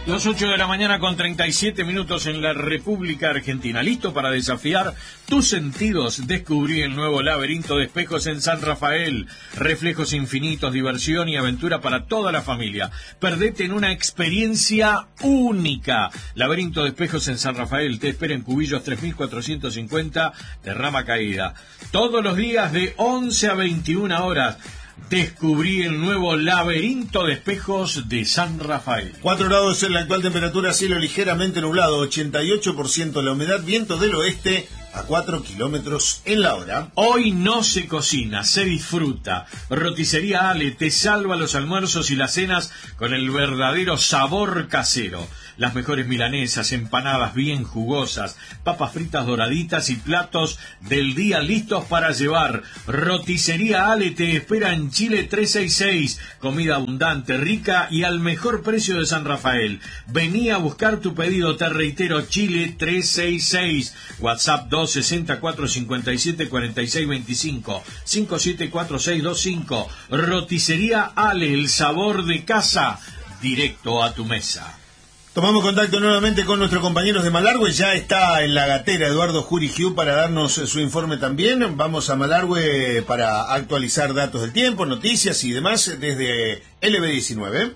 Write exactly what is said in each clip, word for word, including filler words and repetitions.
Las ocho de la mañana con treinta y siete minutos en la República Argentina. ¿Listo para desafiar tus sentidos? Descubrí el nuevo laberinto de espejos en San Rafael. Reflejos infinitos, diversión y aventura para toda la familia. Perdete en una experiencia única. Laberinto de espejos en San Rafael. Te espera en Cubillos tres mil cuatrocientos cincuenta de Rama Caída. Todos los días de once a veintiuna horas. Descubrí el nuevo laberinto de espejos de San Rafael. cuatro grados en la actual temperatura, cielo ligeramente nublado, ochenta y ocho por ciento la humedad, viento del oeste a cuatro kilómetros en la hora. Hoy no se cocina, se disfruta. Roticería Ale te salva los almuerzos y las cenas con el verdadero sabor casero. Las mejores milanesas, empanadas bien jugosas, papas fritas doraditas y platos del día listos para llevar. Roticería Ale te espera en Chile trescientos sesenta y seis. Comida abundante, rica y al mejor precio de San Rafael. Vení a buscar tu pedido, te reitero, Chile trescientos sesenta y seis. WhatsApp dos sesenta y cuatro cincuenta y siete cuarenta y seis veinticinco, cinco siete cuatro seis dos cinco. Roticería Ale, el sabor de casa, directo a tu mesa. Tomamos contacto nuevamente con nuestros compañeros de Malargüe. Ya está en la gatera Eduardo Jurigiu para darnos su informe también. Vamos a Malargüe para actualizar datos del tiempo, noticias y demás desde L B diecinueve.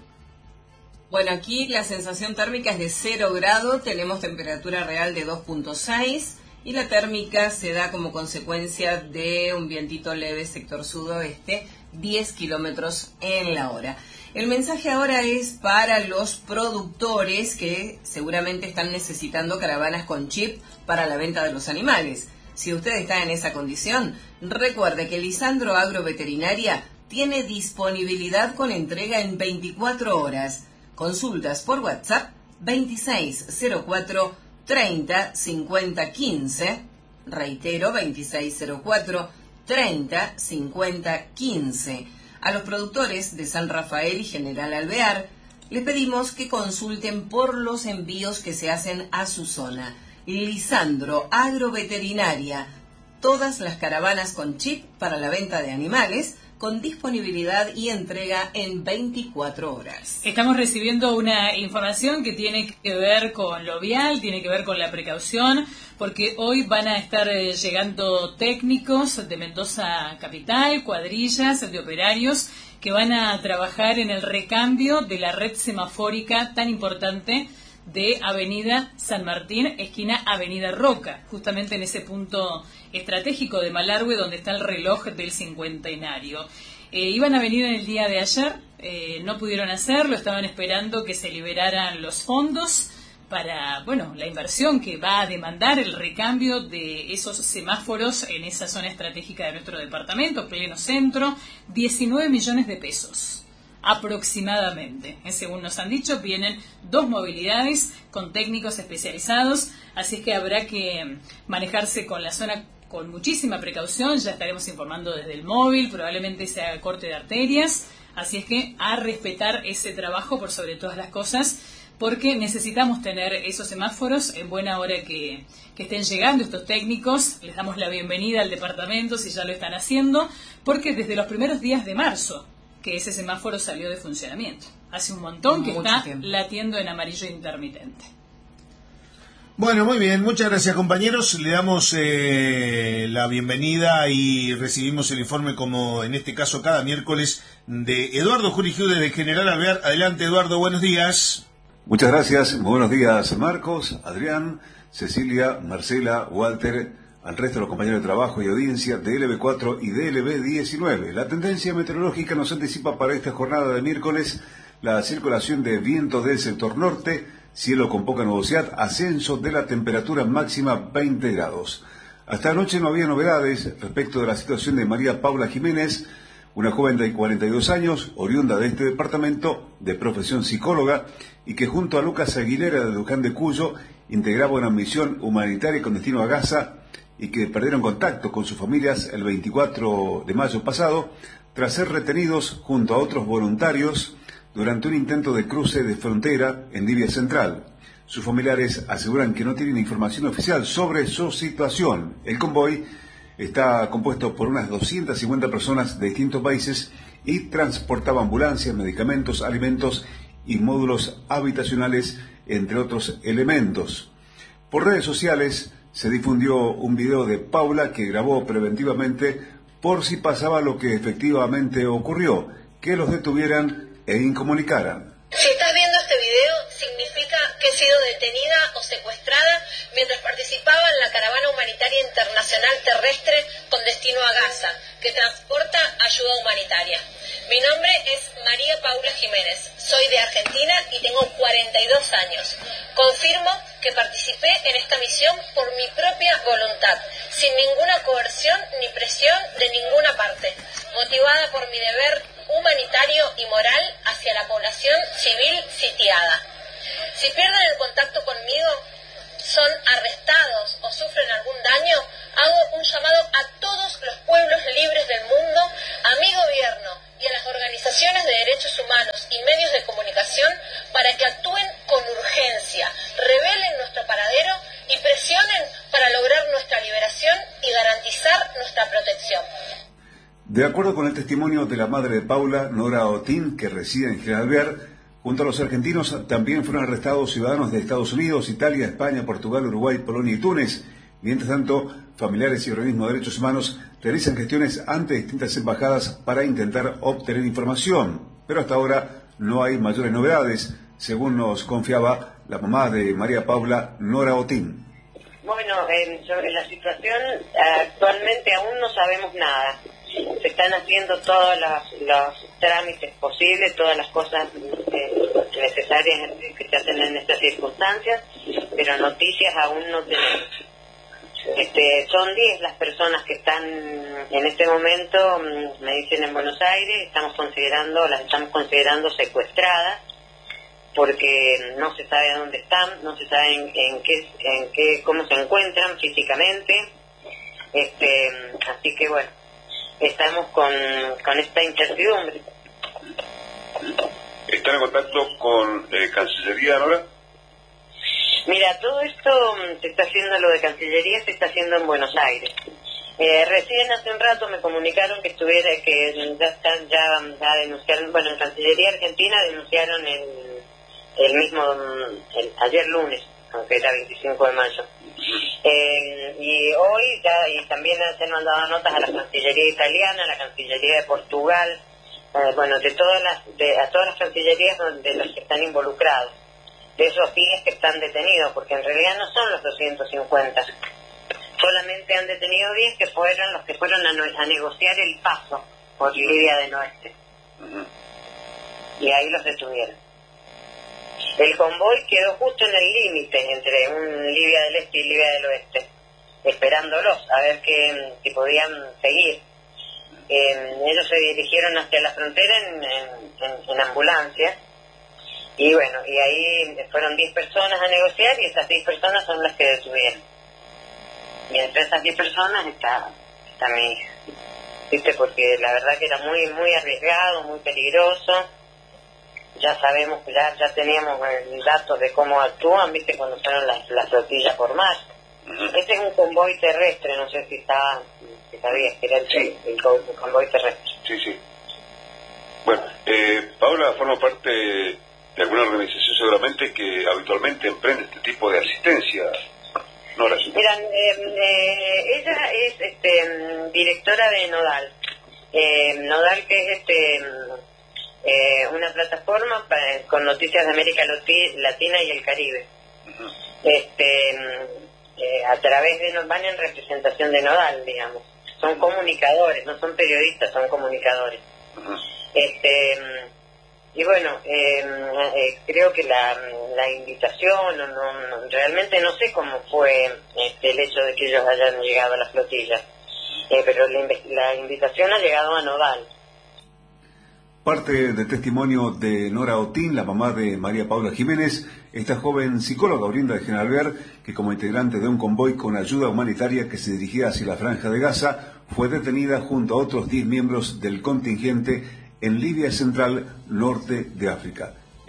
Bueno, aquí la sensación térmica es de cero grado, tenemos temperatura real de dos punto seis y la térmica se da como consecuencia de un vientito leve sector sudoeste, diez kilómetros en la hora. El mensaje ahora es para los productores que seguramente están necesitando caravanas con chip para la venta de los animales. Si usted está en esa condición, recuerde que Lisandro Agroveterinaria tiene disponibilidad con entrega en veinticuatro horas. Consultas por WhatsApp veintiséis cero cuatro treinta cincuenta quince. Reitero, veintiséis cero cuatro treinta cincuenta quince. A los productores de San Rafael y General Alvear les pedimos que consulten por los envíos que se hacen a su zona. Lisandro Agroveterinaria, todas las caravanas con chip para la venta de animales, con disponibilidad y entrega en veinticuatro horas. Estamos recibiendo una información que tiene que ver con lo vial, tiene que ver con la precaución, porque hoy van a estar eh, llegando técnicos de Mendoza Capital, cuadrillas de operarios que van a trabajar en el recambio de la red semafórica tan importante de Avenida San Martín, esquina Avenida Roca, justamente en ese punto estratégico de Malargüe donde está el reloj del cincuentenario. Eh, iban a venir en el día de ayer, eh, no pudieron hacerlo, estaban esperando que se liberaran los fondos para, bueno, la inversión que va a demandar el recambio de esos semáforos en esa zona estratégica de nuestro departamento, pleno centro, diecinueve millones de pesos. Aproximadamente, según nos han dicho, vienen dos movilidades con técnicos especializados, así es que habrá que manejarse con la zona con muchísima precaución. Ya estaremos informando desde el móvil, probablemente sea corte de arterias, así es que a respetar ese trabajo por sobre todas las cosas, porque necesitamos tener esos semáforos en buena hora que, que estén llegando estos técnicos. Les damos la bienvenida al departamento si ya lo están haciendo, porque desde los primeros días de marzo que ese semáforo salió de funcionamiento. Hace un montón que Mucho está tiempo. latiendo en amarillo intermitente. Bueno, muy bien, muchas gracias compañeros. Le damos eh, la bienvenida y recibimos el informe, como en este caso cada miércoles, de Eduardo Jurigiu desde General Alvear. Adelante Eduardo, buenos días. Muchas gracias, muy buenos días Marcos, Adrián, Cecilia, Marcela, Walter, al resto de los compañeros de trabajo y audiencia de L B cuatro y de L B diecinueve. La tendencia meteorológica nos anticipa para esta jornada de miércoles la circulación de vientos del sector norte, cielo con poca nubosidad, ascenso de la temperatura máxima veinte grados. Hasta anoche no había novedades respecto de la situación de María Paula Jiménez, una joven de cuarenta y dos años, oriunda de este departamento, de profesión psicóloga, y que junto a Lucas Aguilera de Luján de Cuyo integraba una misión humanitaria con destino a Gaza, y que perdieron contacto con sus familias el veinticuatro de mayo pasado, tras ser retenidos junto a otros voluntarios durante un intento de cruce de frontera en Libia Central. Sus familiares aseguran que no tienen información oficial sobre su situación. El convoy está compuesto por unas doscientas cincuenta personas de distintos países y transportaba ambulancias, medicamentos, alimentos y módulos habitacionales, entre otros elementos. Por redes sociales se difundió un video de Paula que grabó preventivamente por si pasaba lo que efectivamente ocurrió, que los detuvieran e incomunicaran. Si estás viendo este video, significa que he sido detenida o secuestrada mientras participaba en la caravana humanitaria internacional terrestre con destino a Gaza, que transporta ayuda humanitaria. Mi nombre es María Paula Jiménez, soy de Argentina y tengo cuarenta y dos años. Confirmo que participé en esta misión por mi propia voluntad, sin ninguna coerción ni presión de ninguna parte, motivada por mi deber humanitario y moral hacia la población civil sitiada. Si pierden el contacto conmigo, son arrestados o sufren algún daño, hago un llamado a todos los pueblos libres del mundo, a mi gobierno y a las organizaciones de derechos humanos y medios de comunicación para que actúen con urgencia, revelen nuestro paradero y presionen para lograr nuestra liberación y garantizar nuestra protección. De acuerdo con el testimonio de la madre de Paula, Nora Otín, que reside en General Alvear, junto a los argentinos también fueron arrestados ciudadanos de Estados Unidos, Italia, España, Portugal, Uruguay, Polonia y Túnez. Mientras tanto, familiares y organismos de derechos humanos realizan gestiones ante distintas embajadas para intentar obtener información. Pero hasta ahora no hay mayores novedades, según nos confiaba la mamá de María Paula, Nora Otín. Bueno, eh, sobre la situación, actualmente aún no sabemos nada. Se están haciendo todos los, los trámites posibles, todas las cosas eh, necesarias que se hacen en estas circunstancias, pero noticias aún no tenemos. Este, son diez las personas que están en este momento, me dicen, en Buenos Aires. Estamos considerando, las estamos considerando secuestradas, porque no se sabe dónde están, no se sabe en, en qué, en qué, cómo se encuentran físicamente. Este, así que bueno, estamos con, con esta incertidumbre. ¿Están en contacto con eh, Cancillería, Nora? Mira, todo esto se está haciendo, lo de Cancillería se está haciendo en Buenos Aires. Eh, recién hace un rato me comunicaron que estuviera, que ya están, ya, ya denunciaron, bueno, en Cancillería Argentina denunciaron el, el mismo, el, ayer lunes, aunque era veinticinco de mayo. Eh, y hoy ya, y también se han mandado notas a la Cancillería italiana, a la Cancillería de Portugal, eh, bueno, de todas las, de, a todas las cancillerías donde los que están involucrados, de esos diez que están detenidos, porque en realidad no son los doscientos cincuenta, solamente han detenido diez que fueron los que fueron a, no, a negociar el paso por Libia del Oeste, y ahí los detuvieron. El convoy quedó justo en el límite entre un Libia del Este y Libia del Oeste, esperándolos a ver que, que podían seguir. Eh, ellos se dirigieron hacia la frontera en, en, en, en ambulancia, y bueno, y ahí fueron diez personas a negociar, y esas diez personas son las que detuvieron. Y entre esas diez personas está, está mi hija, ¿viste? Porque la verdad que era muy, muy arriesgado, muy peligroso. Ya sabemos, ya, ya teníamos el dato de cómo actúan, ¿viste? Cuando fueron las, las flotillas por mar. Uh-huh. Este es un convoy terrestre, no sé si está, si sabías que era el, sí. el, el convoy terrestre. Sí, sí. Bueno, eh, Paula forma parte de alguna organización seguramente que habitualmente emprende este tipo de asistencia. No la Mira, eh, eh, ella es este, directora de Nodal. Eh, Nodal, que es este... Eh, una plataforma para, con noticias de América Latina y el Caribe. Uh-huh. Este, eh, a través de nos van en representación de Nodal, digamos. Son comunicadores, no son periodistas, son comunicadores. Uh-huh. Este, y bueno, eh, eh, creo que la, la invitación, no, no, realmente no sé cómo fue este, el hecho de que ellos hayan llegado a la flotilla, eh, pero la, la invitación ha llegado a Nodal. Parte del testimonio de Nora Otín, la mamá de María Paula Jiménez, esta joven psicóloga oriunda de General Alvear, que como integrante de un convoy con ayuda humanitaria que se dirigía hacia la Franja de Gaza, fue detenida junto a otros diez miembros del contingente en Libia Central, norte de África.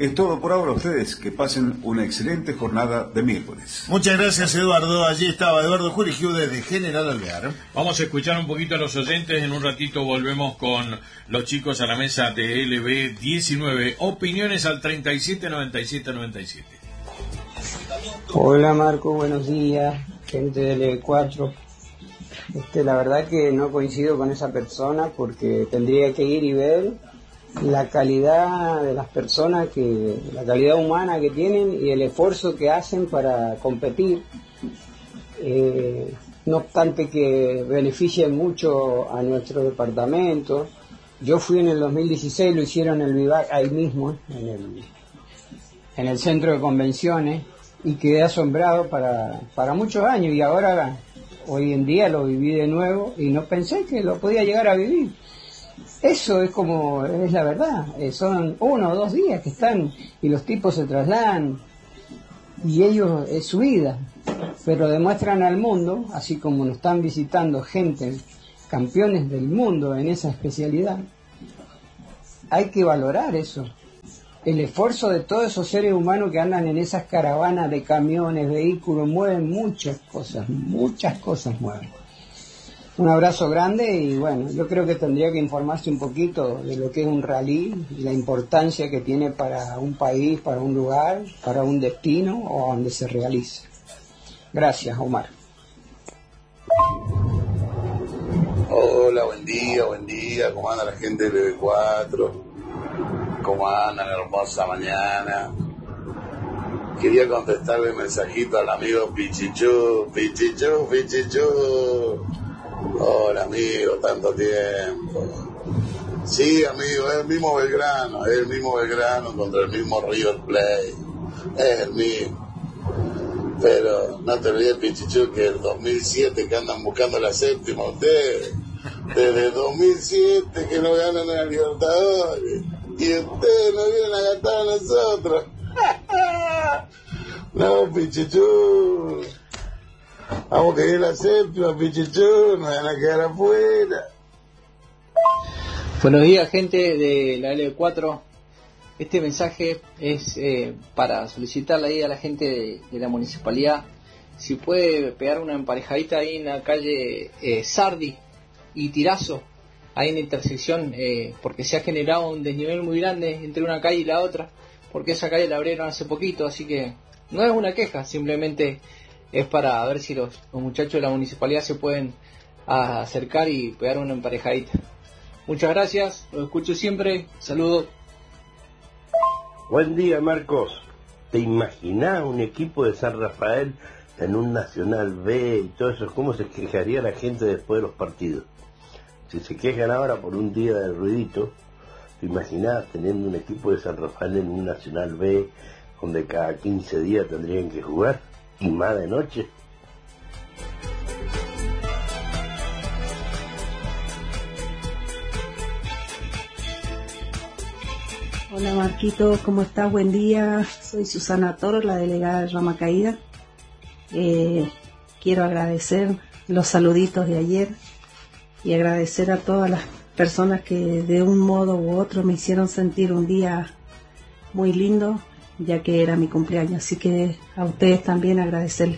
Es todo por ahora. Ustedes que pasen una excelente jornada de miércoles. Muchas gracias, Eduardo. Allí estaba Eduardo Jurigiu desde General Alvear. Vamos a escuchar un poquito a los oyentes. En un ratito volvemos con los chicos a la mesa de L B diecinueve. Opiniones al treinta y siete noventa y siete noventa y siete. Hola Marco, buenos días, gente del L B cuatro. Este, la verdad que no coincido con esa persona porque tendría que ir y ver la calidad de las personas, que la calidad humana que tienen y el esfuerzo que hacen para competir, eh, no obstante que beneficien mucho a nuestro departamento. Yo fui en el dos mil dieciséis, lo hicieron en el Vivac ahí mismo, en el, en el centro de convenciones, y quedé asombrado para, para muchos años, y ahora hoy en día lo viví de nuevo y no pensé que lo podía llegar a vivir. Eso es como, es la verdad, eh, son uno o dos días que están y los tipos se trasladan y ellos es su vida, pero demuestran al mundo, así como nos están visitando gente, campeones del mundo en esa especialidad. Hay que valorar eso, el esfuerzo de todos esos seres humanos que andan en esas caravanas de camiones, vehículos, mueven muchas cosas, muchas cosas mueven. Un abrazo grande y bueno, yo creo que tendría que informarse un poquito de lo que es un rally y la importancia que tiene para un país, para un lugar, para un destino o donde se realice. Gracias, Omar. Hola, buen día, buen día. ¿Cómo anda la gente del L B cuatro? ¿Cómo andan? Hermosa mañana. Quería contestarle el mensajito al amigo Pichichú, Pichichú, Pichichú. Hola amigo, tanto tiempo. Sí amigo, es el mismo Belgrano, es el mismo Belgrano contra el mismo River Plate. Es el mismo. Pero no te olvides, Pichichú, que el dos mil siete que andan buscando la séptima ustedes. Desde el dos mil siete que no ganan a la Libertadores. Y ustedes nos vienen a gastar a nosotros. No, Pichichú. Vamos a querer la séptima, Pichichú, nos van a quedar afuera. Buenos días, gente de la L B cuatro. Este mensaje es eh, para solicitarle ahí a la gente de, de la municipalidad si puede pegar una emparejadita ahí en la calle eh, Sardi y Tirazo, ahí en la intersección, eh, porque se ha generado un desnivel muy grande entre una calle y la otra, porque esa calle la abrieron hace poquito, así que no es una queja, simplemente es para ver si los, los muchachos de la municipalidad se pueden acercar y pegar una emparejadita. Muchas gracias, los escucho siempre, saludos. Buen día, Marcos. ¿Te imaginás un equipo de San Rafael en un Nacional B y todo eso? ¿Cómo se quejaría la gente después de los partidos? Si se quejan ahora por un día de ruidito, ¿te imaginás teniendo un equipo de San Rafael en un Nacional B donde cada quince días tendrían que jugar? Y más de noche. Hola Marquito, ¿cómo estás? Buen día. Soy Susana Toro, la delegada de Rama Caída. Eh, quiero agradecer los saluditos de ayer y agradecer a todas las personas que de un modo u otro me hicieron sentir un día muy lindo, ya que era mi cumpleaños. Así que a ustedes también agradecerles.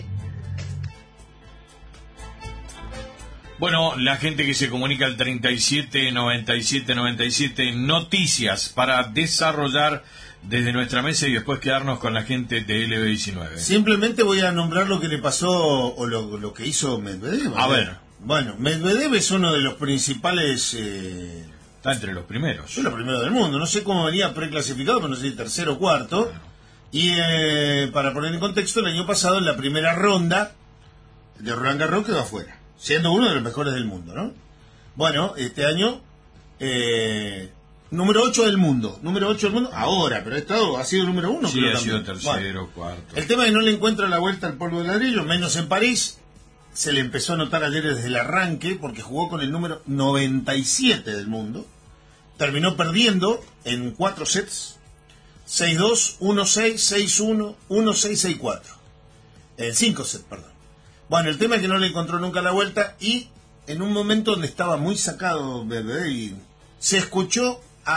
Bueno, la gente que se comunica al treinta y siete noventa y siete noventa y siete, noticias para desarrollar desde nuestra mesa y después quedarnos con la gente de L B diecinueve. Simplemente voy a nombrar lo que le pasó o lo, lo que hizo Medvedev. A ver. Bueno, Medvedev es uno de los principales... Eh, Está entre los primeros. Es los primeros del mundo. No sé cómo venía preclasificado, pero no sé si tercero o cuarto. Bueno. Y eh, para poner en contexto, el año pasado en la primera ronda de Roland Garros quedó afuera, siendo uno de los mejores del mundo, ¿no? Bueno, este año, eh, número ocho del mundo, número ocho del mundo, ahora, pero ha estado, ha sido número uno. Sí, creo ha sido también. tercero, Bueno, cuarto. el tema es que no le encuentra la vuelta al polvo de ladrillo, menos en París. Se le empezó a notar ayer desde el arranque, porque jugó con el número noventa y siete del mundo. Terminó perdiendo en cuatro sets, seis dos, uno seis, seis uno, uno seis, seis cuatro. En cinco sets, perdón. Bueno, el tema es que no le encontró nunca la vuelta y en un momento donde estaba muy sacado Medvedev, se escuchó a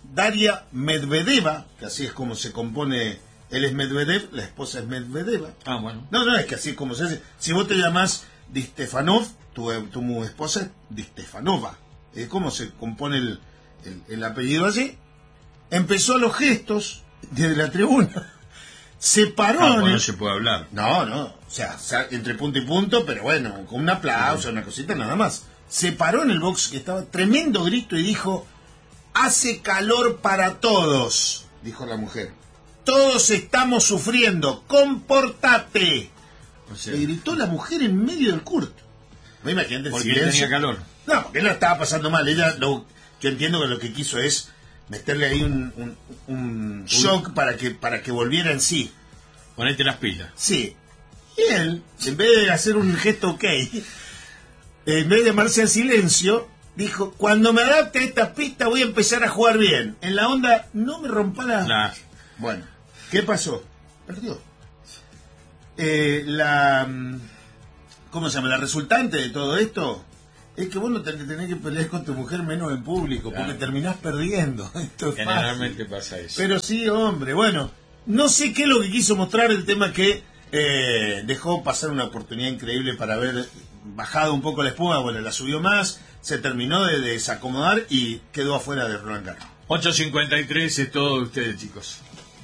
Daria Medvedeva, que así es como se compone, él es Medvedev, la esposa es Medvedeva. Ah, bueno. No, no, es que así es como se hace. Si vos te llamás Di Stefanov, tu, tu esposa es Di Stefanova. Es como se compone el, el, el apellido así. Empezó a los gestos desde la tribuna. Se paró. Ah, el... no se puede hablar. No, no. O sea, entre punto y punto, pero bueno, con un aplauso, una cosita nada más. Se paró en el box que estaba tremendo grito y dijo: hace calor para todos, dijo la mujer. Todos estamos sufriendo, comportate. O sea, le gritó la mujer en medio del curto. No, imagínate el porque silencio. tenía calor. No, porque él la estaba pasando mal. Ella, lo, yo entiendo que lo que quiso es meterle ahí un, un, un shock para que para que volviera en sí. Ponete las pilas. Sí. Y él, en vez de hacer un gesto ok, en vez de llamarse al silencio, dijo: cuando me adapte a esta pista voy a empezar a jugar bien. En la onda, no me rompa la... Nah. Bueno, ¿qué pasó? Perdió. Eh, la... ¿Cómo se llama? La resultante de todo esto es que vos no tenés, tenés que pelear con tu mujer menos en público, claro, porque terminás perdiendo. Esto es generalmente fácil. Pasa eso. Pero sí, hombre, bueno, no sé qué es lo que quiso mostrar, el tema que eh, dejó pasar una oportunidad increíble para haber bajado un poco la espuma. Bueno, la subió más, se terminó de desacomodar y quedó afuera de Roland Garros. ocho cincuenta y tres es todo de ustedes, chicos.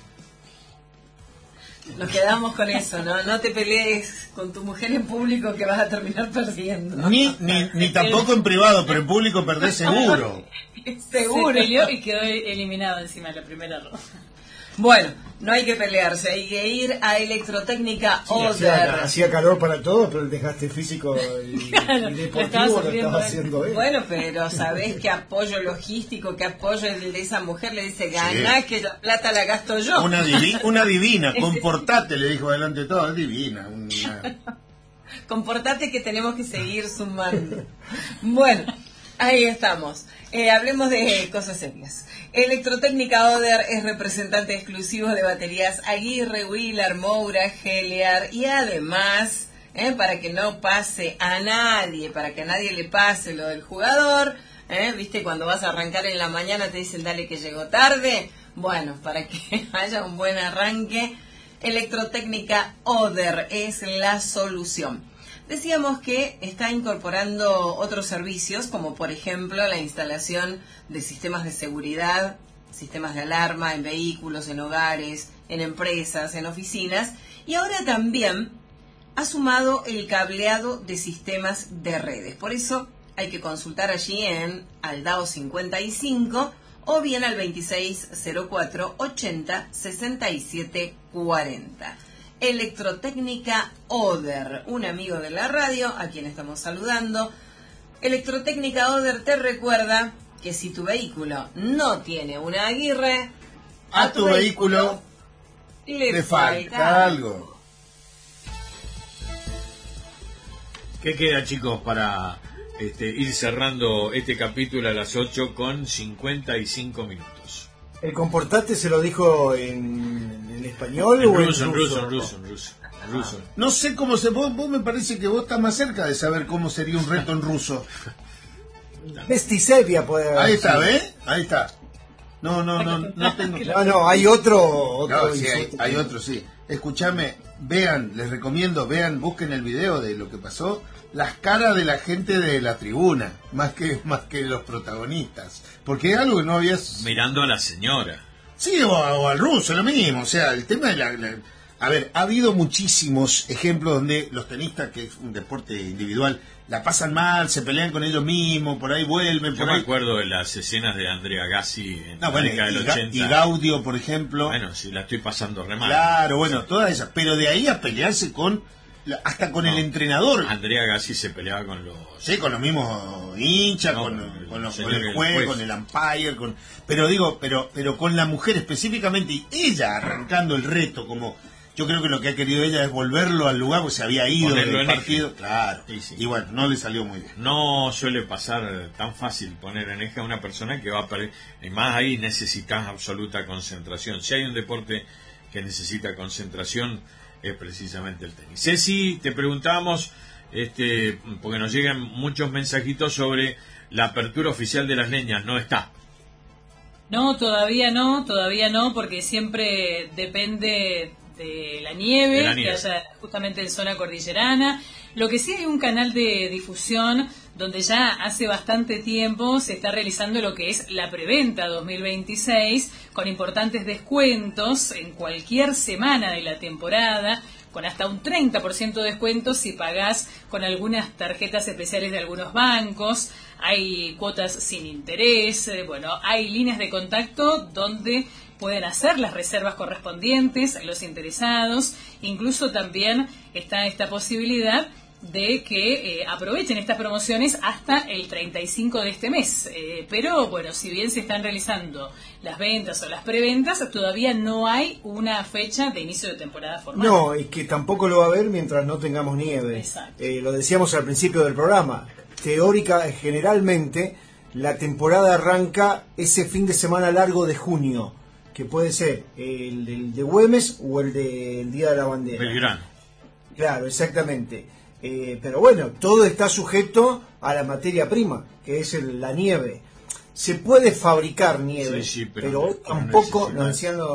Nos quedamos con eso, ¿no? No te pelees con tu mujer en público que vas a terminar perdiendo. Ni, ni, ni tampoco en privado, pero en público perdés seguro. Seguro. Se peleó y quedó eliminado encima de la primera ronda. Bueno, no hay que pelearse, hay que ir a Electrotécnica sí, Oder. Hacía, hacía calor para todos, pero el desgaste físico y, claro, y deportivo lo estaba haciendo él. Bueno, pero sabés qué apoyo logístico, qué apoyo el de esa mujer, le dice: ganá, sí, que la plata la gasto yo. Una, divi una divina, comportate, le dijo delante de todo, es divina. Una... Comportate que tenemos que seguir sumando. Bueno, ahí estamos. Eh, hablemos de cosas serias. Electrotécnica Oder es representante exclusivo de baterías Aguirre, Wheeler, Moura, Heliar y además, eh, para que no pase a nadie, para que a nadie le pase lo del jugador, eh, viste, cuando vas a arrancar en la mañana te dicen dale que llegó tarde, bueno, para que haya un buen arranque, Electrotécnica Oder es la solución. Decíamos que está incorporando otros servicios, como por ejemplo la instalación de sistemas de seguridad, sistemas de alarma en vehículos, en hogares, en empresas, en oficinas, y ahora también ha sumado el cableado de sistemas de redes. Por eso hay que consultar allí en Aldao cincuenta y cinco o bien al veintiséis cero cuatro ochenta sesenta y siete cuarenta. Electrotécnica Oder, un amigo de la radio a quien estamos saludando. Electrotécnica Oder te recuerda que si tu vehículo no tiene una Aguirre, a, a tu, tu vehículo, vehículo le, le falta, falta algo. ¿Qué queda, chicos, para este, ir cerrando este capítulo a las ocho con cincuenta y cinco minutos? ¿El comportate se lo dijo en, en español en o ruso, en ruso? ruso? En ruso, en ruso, en ruso. No sé cómo se... Vos, vos me parece que vos estás más cerca de saber cómo sería un reto en ruso. Vestisevia puede haber. Ahí está, ¿ves? Ahí está. No, no, no, no tengo... No, no, hay otro... otro no, sí, hay, hay otro, sí. Escúchame, vean, les recomiendo, vean, busquen el video de lo que pasó. Las caras de la gente de la tribuna, más que más que los protagonistas. Porque es algo que no habías... Mirando a la señora. Sí, o, o al ruso, lo mismo. O sea, el tema de la, la... A ver, ha habido muchísimos ejemplos donde los tenistas, que es un deporte individual, la pasan mal, se pelean con ellos mismos, por ahí vuelven. Yo por me ahí... acuerdo de las escenas de Andrea Gassi en no, la bueno, década del y, ochenta. Y Gaudio, por ejemplo. Bueno, sí, la estoy pasando re mal. Claro, bueno, todas esas. Pero de ahí a pelearse con... hasta con no, el entrenador. Andrea Gassi se peleaba con los... Sí, con los mismos hinchas, no, con, con, con, los, con el juez, juez, con el umpire, con... Pero digo, pero pero con la mujer específicamente, y ella arrancando el reto, como... Yo creo que lo que ha querido ella es volverlo al lugar, porque se había ido ponerlo del partido. Eje. Claro. Sí, sí. Y bueno, no le salió muy bien. No suele pasar tan fácil poner en eje a una persona que va a perder. Y más ahí necesitas absoluta concentración. Si hay un deporte que necesita concentración, es precisamente el tenis. Ceci, te preguntamos, este, porque nos llegan muchos mensajitos sobre la apertura oficial de las leñas. No está. No, todavía no, todavía no, porque siempre depende de la nieve, de la nieve. que haya justamente en zona cordillerana. Lo que sí hay un canal de difusión donde ya hace bastante tiempo se está realizando lo que es la preventa dos mil veintiséis, con importantes descuentos en cualquier semana de la temporada, con hasta un treinta por ciento de descuento si pagás con algunas tarjetas especiales de algunos bancos. Hay cuotas sin interés, eh, bueno, hay líneas de contacto donde pueden hacer las reservas correspondientes los interesados. Incluso también está esta posibilidad de que eh, aprovechen estas promociones hasta el treinta y cinco de este mes. Eh, pero bueno, si bien se están realizando las ventas o las preventas, todavía no hay una fecha de inicio de temporada formal. No, es que tampoco lo va a haber mientras no tengamos nieve. Eh, lo decíamos al principio del programa. Teórica, generalmente, la temporada arranca ese fin de semana largo de junio, que puede ser el, el de Güemes o el del Día de la Bandera. Belgrano. Claro, exactamente. Eh, pero bueno, todo está sujeto a la materia prima, que es el, la nieve. Se puede fabricar nieve, Sí, sí, pero pero no tampoco, necesita. nos decían los